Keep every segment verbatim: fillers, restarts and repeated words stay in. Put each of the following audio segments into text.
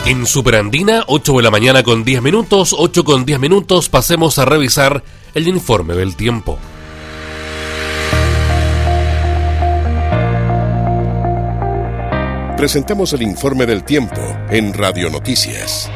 En Superandina, ocho de la mañana con diez minutos, ocho con diez minutos, pasemos a revisar el informe del tiempo. Presentamos el informe del tiempo en Radio Noticias.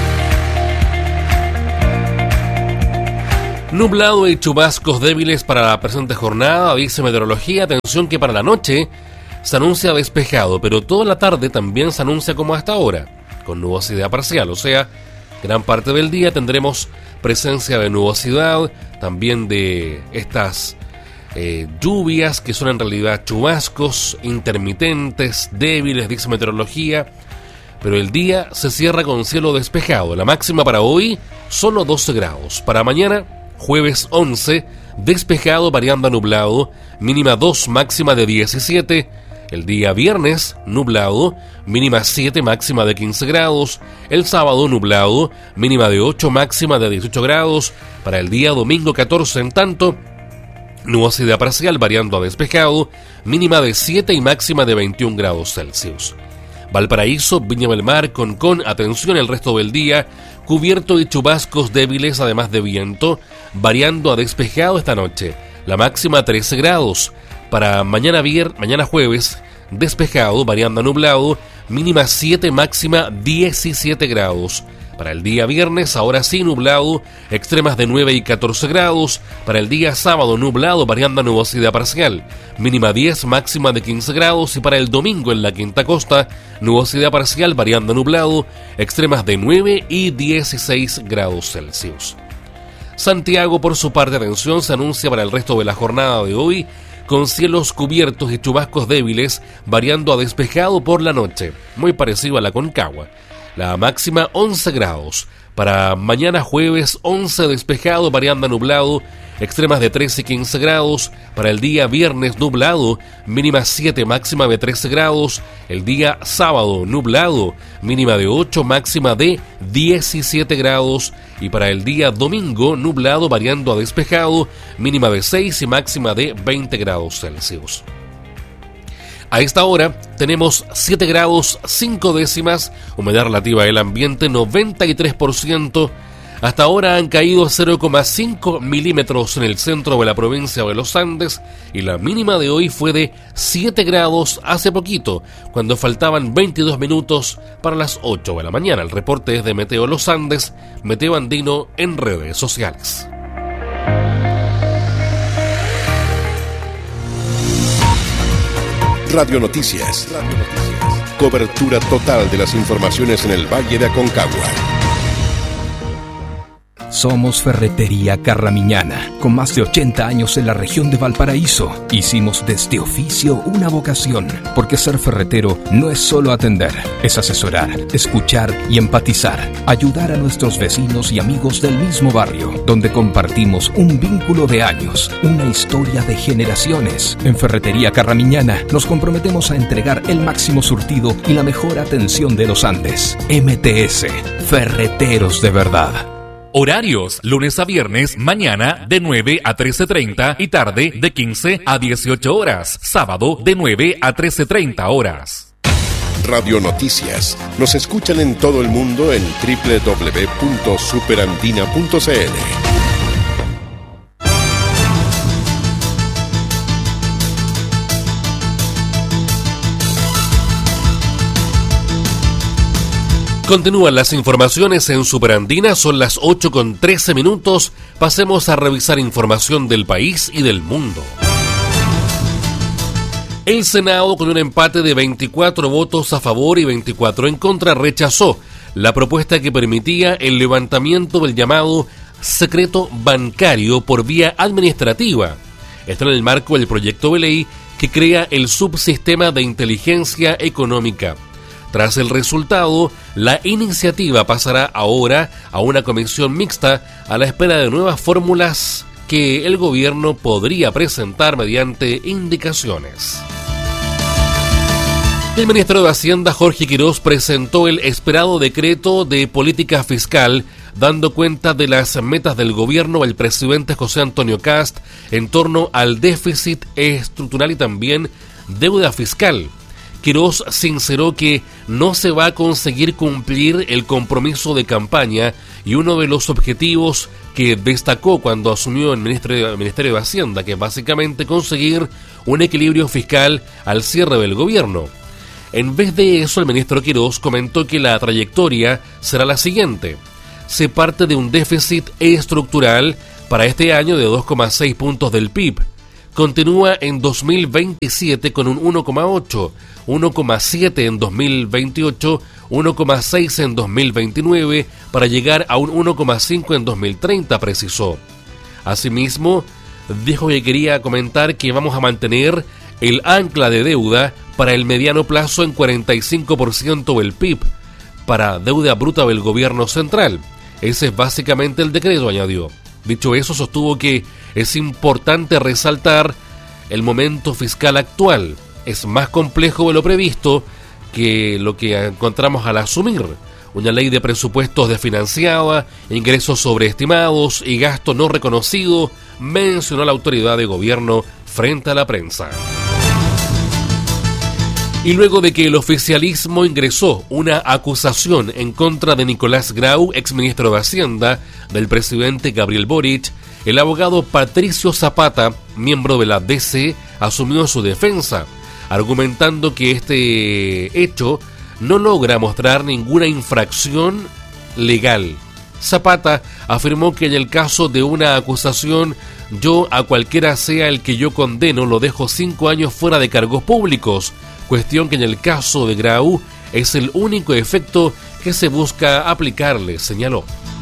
Nublado y chubascos débiles para la presente jornada, dice meteorología. Atención que para la noche se anuncia despejado, pero toda la tarde también se anuncia como hasta ahora, con nubosidad parcial, o sea, gran parte del día tendremos presencia de nubosidad, también de estas eh, lluvias que son en realidad chubascos intermitentes, débiles, dice meteorología, pero el día se cierra con cielo despejado. La máxima para hoy, solo doce grados. Para mañana, jueves once, despejado variando a nublado, mínima dos, máxima de diecisiete. El día viernes, nublado, mínima siete, máxima de quince grados. El sábado, nublado, mínima de ocho, máxima de dieciocho grados. Para el día domingo catorce, en tanto, nubosidad parcial variando a despejado, mínima de siete y máxima de veintiún grados Celsius. Valparaíso, Viña del Mar, Concón, atención el resto del día, cubierto de chubascos débiles además de viento, variando a despejado esta noche. La máxima trece grados. Para mañana vier, mañana jueves, despejado, variando a nublado, mínima siete, máxima diecisiete grados. Para el día viernes, ahora sí nublado, extremas de nueve y catorce grados. Para el día sábado, nublado, variando a nubosidad parcial, mínima diez, máxima de quince grados. Y para el domingo en la Quinta Costa, nubosidad parcial, variando a nublado, extremas de nueve y dieciséis grados Celsius. Santiago, por su parte, atención, se anuncia para el resto de la jornada de hoy con cielos cubiertos y chubascos débiles, variando a despejado por la noche, muy parecido a la Concagua. La máxima once grados. Para mañana jueves once despejado, variando a nublado, extremas de trece y quince grados. Para el día viernes nublado, mínima siete, máxima de trece grados. El día sábado nublado, mínima de ocho, máxima de diecisiete grados. Y para el día domingo nublado, variando a despejado, mínima de seis y máxima de veinte grados Celsius. A esta hora tenemos siete grados cinco décimas, humedad relativa del ambiente noventa y tres por ciento. Hasta ahora han caído cero coma cinco milímetros en el centro de la provincia de los Andes y la mínima de hoy fue de siete grados hace poquito, cuando faltaban veintidós minutos para las ocho de la mañana. El reporte es de Meteo Los Andes, Meteo Andino en redes sociales. Radio Noticias. Radio Noticias. Cobertura total de las informaciones en el Valle de Aconcagua. Somos Ferretería Carramiñana, con más de ochenta años en la región de Valparaíso. Hicimos de este oficio una vocación, porque ser ferretero no es solo atender, es asesorar, escuchar y empatizar, ayudar a nuestros vecinos y amigos del mismo barrio, donde compartimos un vínculo de años, una historia de generaciones. En Ferretería Carramiñana nos comprometemos a entregar el máximo surtido y la mejor atención de los Andes. M T S, Ferreteros de verdad. Horarios, lunes a viernes, mañana de nueve a trece treinta y tarde de quince a dieciocho horas. Sábado de nueve a trece treinta horas. Radio Noticias. Nos escuchan en todo el mundo en doble u doble u doble u punto superandina punto c l. Continúan las informaciones en Superandina, son las ocho con trece minutos. Pasemos a revisar información del país y del mundo. El Senado, con un empate de veinticuatro votos a favor y veinticuatro en contra, rechazó la propuesta que permitía el levantamiento del llamado secreto bancario por vía administrativa. Está en el marco del proyecto de ley que crea el subsistema de inteligencia económica. Tras el resultado, la iniciativa pasará ahora a una comisión mixta a la espera de nuevas fórmulas que el gobierno podría presentar mediante indicaciones. El ministro de Hacienda, Jorge Quirós, presentó el esperado decreto de política fiscal, dando cuenta de las metas del gobierno del presidente José Antonio Kast en torno al déficit estructural y también deuda fiscal, Quirós sinceró que no se va a conseguir cumplir el compromiso de campaña y uno de los objetivos que destacó cuando asumió el Ministerio, el Ministerio de Hacienda, que es básicamente conseguir un equilibrio fiscal al cierre del gobierno. En vez de eso, el ministro Quirós comentó que la trayectoria será la siguiente. Se parte de un déficit estructural para este año de dos coma seis puntos del P I B. Continúa en dos mil veintisiete con un uno coma ocho, uno coma siete en dos mil veintiocho, uno coma seis en dos mil veintinueve, para llegar a un uno coma cinco en dos mil treinta, precisó. Asimismo, dijo que quería comentar que vamos a mantener el ancla de deuda para el mediano plazo en cuarenta y cinco por ciento del P I B, para deuda bruta del gobierno central. Ese es básicamente el decreto, añadió. Dicho eso, sostuvo que es importante resaltar el momento fiscal actual. Es más complejo de lo previsto que lo que encontramos al asumir una ley de presupuestos desfinanciada, ingresos sobreestimados y gasto no reconocido, mencionó la autoridad de gobierno frente a la prensa. Y luego de que el oficialismo ingresó una acusación en contra de Nicolás Grau, exministro de Hacienda, del presidente Gabriel Boric, el abogado Patricio Zapata, miembro de la D C, asumió su defensa, argumentando que este hecho no logra mostrar ninguna infracción legal. Zapata afirmó que en el caso de una acusación, yo a cualquiera sea el que yo condeno lo dejo cinco años fuera de cargos públicos, cuestión que en el caso de Grau es el único efecto que se busca aplicarle, señaló.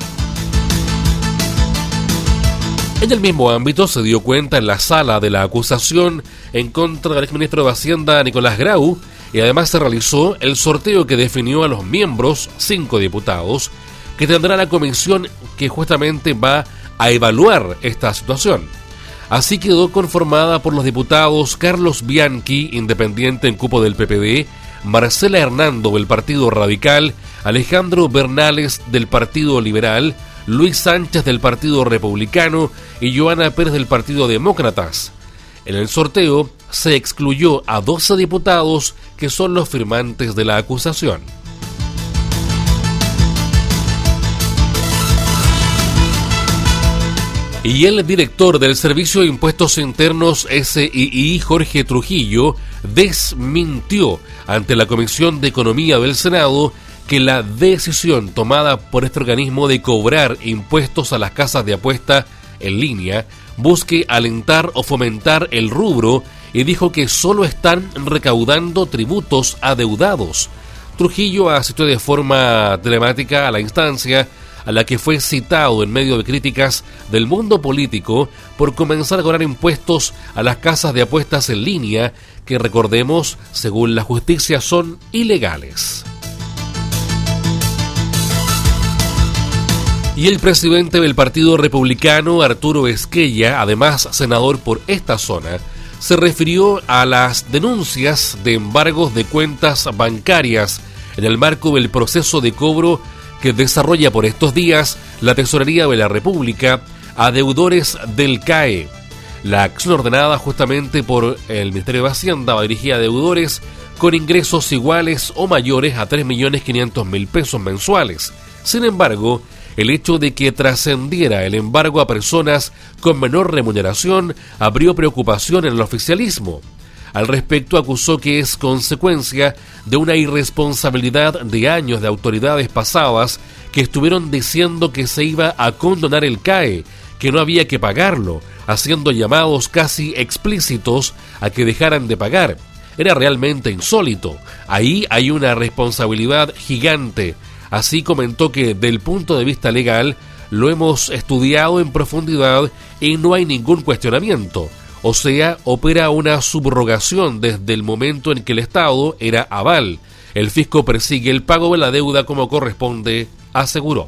En el mismo ámbito se dio cuenta en la sala de la acusación en contra del exministro de Hacienda Nicolás Grau, y además se realizó el sorteo que definió a los miembros, cinco diputados, que tendrá la comisión que justamente va a evaluar esta situación. Así quedó conformada por los diputados Carlos Bianchi, independiente en cupo del P P D, Marcela Hernando del Partido Radical, Alejandro Bernales del Partido Liberal, Luis Sánchez del Partido Republicano y Joana Pérez del Partido Demócratas. En el sorteo se excluyó a doce diputados que son los firmantes de la acusación. Y el director del Servicio de Impuestos Internos S I I, Jorge Trujillo, desmintió ante la Comisión de Economía del Senado que la decisión tomada por este organismo de cobrar impuestos a las casas de apuesta en línea busque alentar o fomentar el rubro, y dijo que solo están recaudando tributos adeudados. Trujillo asistió de forma telemática a la instancia a la que fue citado en medio de críticas del mundo político por comenzar a cobrar impuestos a las casas de apuestas en línea, que recordemos, según la justicia, son ilegales. Y el presidente del Partido Republicano, Arturo Esquella, además senador por esta zona, se refirió a las denuncias de embargos de cuentas bancarias en el marco del proceso de cobro que desarrolla por estos días la Tesorería de la República a deudores del C A E. La acción ordenada justamente por el Ministerio de Hacienda va dirigida a deudores con ingresos iguales o mayores a tres millones quinientos mil pesos mensuales. Sin embargo, el hecho de que trascendiera el embargo a personas con menor remuneración abrió preocupación en el oficialismo. Al respecto, acusó que es consecuencia de una irresponsabilidad de años de autoridades pasadas que estuvieron diciendo que se iba a condonar el C A E, que no había que pagarlo, haciendo llamados casi explícitos a que dejaran de pagar. Era realmente insólito. Ahí hay una responsabilidad gigante. Así comentó que, del punto de vista legal, lo hemos estudiado en profundidad y no hay ningún cuestionamiento. O sea, opera una subrogación desde el momento en que el Estado era aval. El fisco persigue el pago de la deuda como corresponde, aseguró.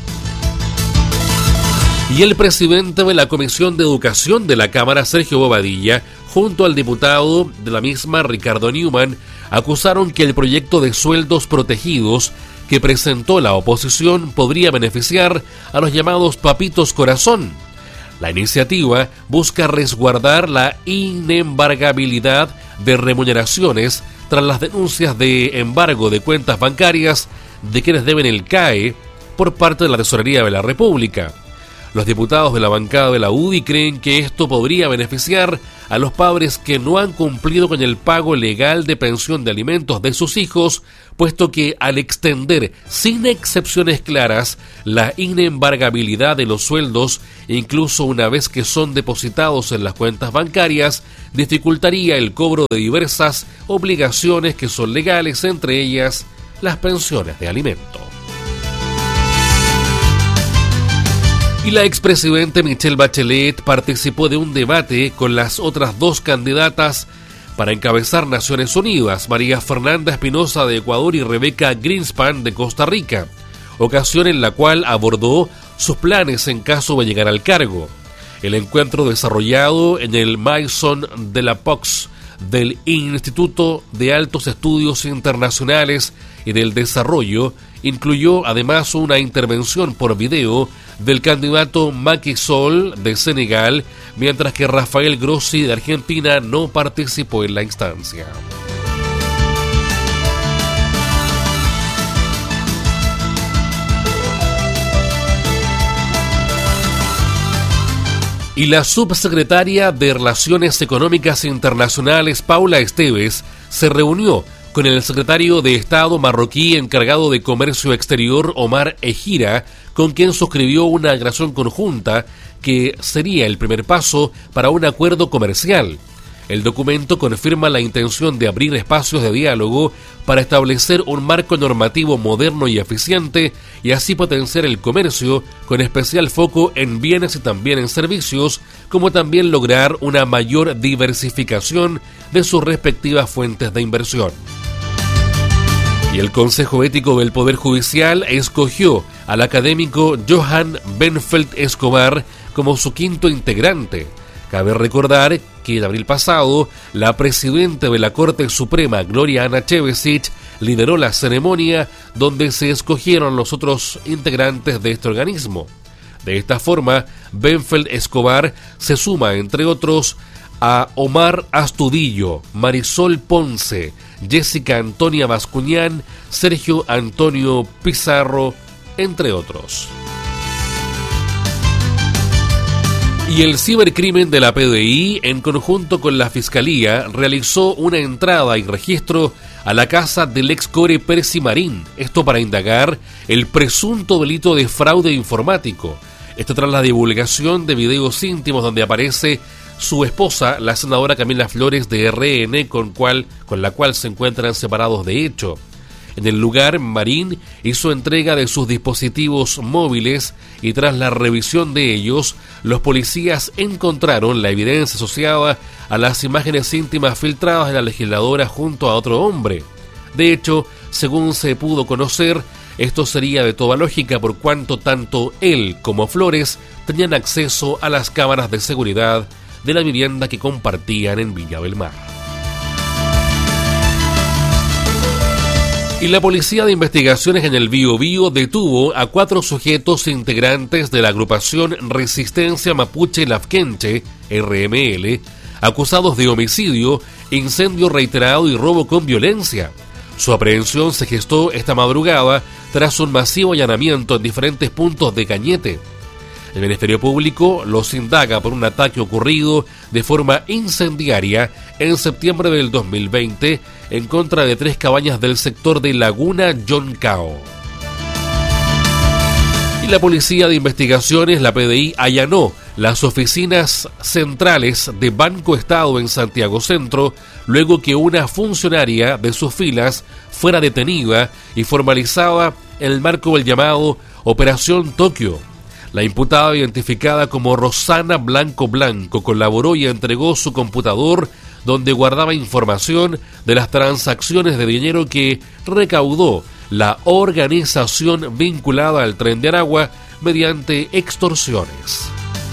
Y el presidente de la Comisión de Educación de la Cámara, Sergio Bobadilla, junto al diputado de la misma, Ricardo Newman, acusaron que el proyecto de sueldos protegidos que presentó la oposición podría beneficiar a los llamados papitos corazón. La iniciativa busca resguardar la inembargabilidad de remuneraciones tras las denuncias de embargo de cuentas bancarias de quienes deben el C A E por parte de la Tesorería de la República. Los diputados de la bancada de la U D I creen que esto podría beneficiar a los padres que no han cumplido con el pago legal de pensión de alimentos de sus hijos, puesto que al extender sin excepciones claras la inembargabilidad de los sueldos, incluso una vez que son depositados en las cuentas bancarias, dificultaría el cobro de diversas obligaciones que son legales, entre ellas las pensiones de alimento. Y la expresidente Michelle Bachelet participó de un debate con las otras dos candidatas para encabezar Naciones Unidas, María Fernanda Espinosa de Ecuador y Rebeca Greenspan de Costa Rica, ocasión en la cual abordó sus planes en caso de llegar al cargo. El encuentro desarrollado en el Maison de la Paix del Instituto de Altos Estudios Internacionales y del Desarrollo incluyó además una intervención por video del candidato Macky Sall de Senegal, mientras que Rafael Grossi de Argentina no participó en la instancia. Y la subsecretaria de Relaciones Económicas Internacionales, Paula Esteves, se reunió con el secretario de Estado marroquí encargado de Comercio Exterior, Omar Ejira, con quien suscribió una declaración conjunta que sería el primer paso para un acuerdo comercial. El documento confirma la intención de abrir espacios de diálogo para establecer un marco normativo moderno y eficiente y así potenciar el comercio, con especial foco en bienes y también en servicios, como también lograr una mayor diversificación de sus respectivas fuentes de inversión. Y el Consejo Ético del Poder Judicial escogió al académico Johan Benfeld Escobar como su quinto integrante. Cabe recordar que en abril pasado, la presidenta de la Corte Suprema, Gloria Anachevesich, lideró la ceremonia donde se escogieron los otros integrantes de este organismo. De esta forma, Benfeld Escobar se suma, entre otros, a Omar Astudillo, Marisol Ponce, Jessica Antonia Bascuñán, Sergio Antonio Pizarro, entre otros. Y el cibercrimen de la P D I, en conjunto con la Fiscalía, realizó una entrada y registro a la casa del ex Core Percy Marín, esto para indagar el presunto delito de fraude informático. Esto tras la divulgación de videos íntimos donde aparece su esposa, la senadora Camila Flores de R N, con, cual, con la cual se encuentran separados de hecho. En el lugar, Marín hizo entrega de sus dispositivos móviles y tras la revisión de ellos, los policías encontraron la evidencia asociada a las imágenes íntimas filtradas de la legisladora junto a otro hombre. De hecho, según se pudo conocer, esto sería de toda lógica por cuanto tanto él como Flores tenían acceso a las cámaras de seguridad de la vivienda que compartían en Viña del Mar. Y la Policía de Investigaciones en el Biobío detuvo a cuatro sujetos integrantes de la agrupación Resistencia Mapuche Lafkenche, R M L, acusados de homicidio, incendio reiterado y robo con violencia. Su aprehensión se gestó esta madrugada tras un masivo allanamiento en diferentes puntos de Cañete. El Ministerio Público los indaga por un ataque ocurrido de forma incendiaria en septiembre del dos mil veinte en contra de tres cabañas del sector de Laguna Yoncao. Y la Policía de Investigaciones, la P D I, allanó las oficinas centrales de Banco Estado en Santiago Centro, luego que una funcionaria de sus filas fuera detenida y formalizada en el marco del llamado Operación Tokio. La imputada, identificada como Rosana Blanco Blanco, colaboró y entregó su computador donde guardaba información de las transacciones de dinero que recaudó la organización vinculada al Tren de Aragua mediante extorsiones.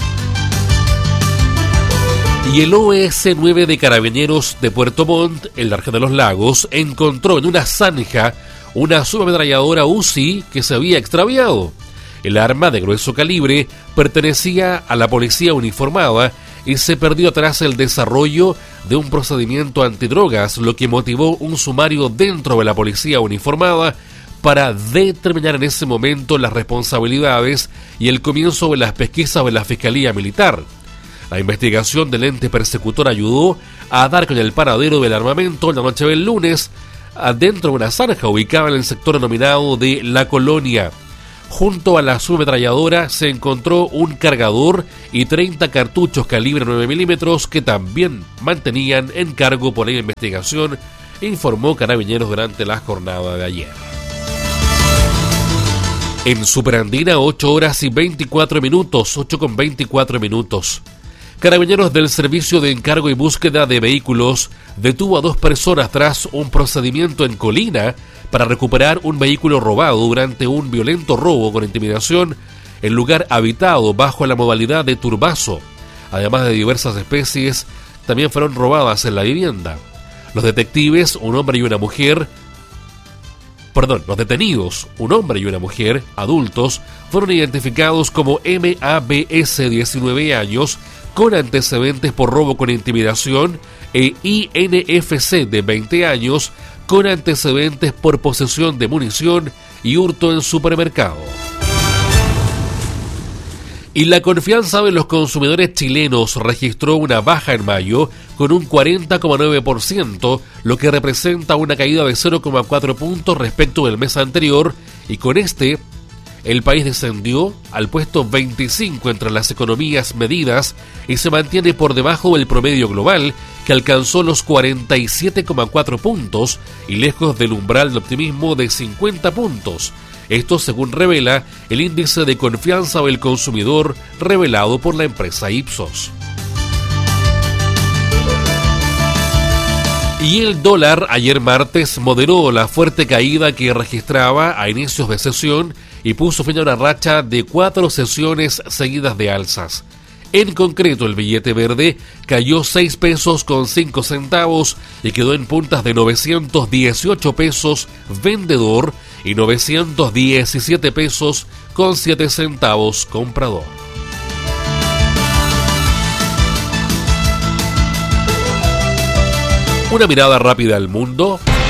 Y el O S nueve de Carabineros de Puerto Montt, el Argen de los Lagos, encontró en una zanja una subametralladora U C I que se había extraviado. El arma de grueso calibre pertenecía a la policía uniformada y se perdió tras el desarrollo de un procedimiento antidrogas, lo que motivó un sumario dentro de la policía uniformada para determinar en ese momento las responsabilidades y el comienzo de las pesquisas de la Fiscalía Militar. La investigación del ente persecutor ayudó a dar con el paradero del armamento la noche del lunes, dentro de una zanja ubicada en el sector denominado de La Colonia. Junto a la subametralladora se encontró un cargador y treinta cartuchos calibre nueve milímetros que también mantenían en cargo por la investigación, informó Carabineros durante la jornada de ayer. En Superandina, ocho horas y veinticuatro minutos, ocho con veinticuatro minutos. Carabineros del Servicio de Encargo y Búsqueda de Vehículos detuvo a dos personas tras un procedimiento en Colina para recuperar un vehículo robado durante un violento robo con intimidación en lugar habitado bajo la modalidad de turbazo. Además de diversas especies, también fueron robadas en la vivienda. Los detectives, un hombre y una mujer, perdón, los detenidos, un hombre y una mujer, adultos, fueron identificados como M A B S, diecinueve años, con antecedentes por robo con intimidación, e I N F C, de veinte años, con antecedentes por posesión de munición y hurto en supermercado. Y la confianza de los consumidores chilenos registró una baja en mayo con un cuarenta coma nueve por ciento, lo que representa una caída de cero coma cuatro puntos respecto del mes anterior, y con este el país descendió al puesto veinticinco entre las economías medidas y se mantiene por debajo del promedio global, que alcanzó los cuarenta y siete coma cuatro puntos y lejos del umbral de optimismo de cincuenta puntos. Esto según revela el índice de confianza del consumidor revelado por la empresa Ipsos. Y el dólar ayer martes moderó la fuerte caída que registraba a inicios de sesión y puso fin a una racha de cuatro sesiones seguidas de alzas. En concreto, el billete verde cayó seis pesos con cinco centavos y quedó en puntas de novecientos dieciocho pesos vendedor y novecientos diecisiete pesos con siete centavos comprador. Una mirada rápida al mundo.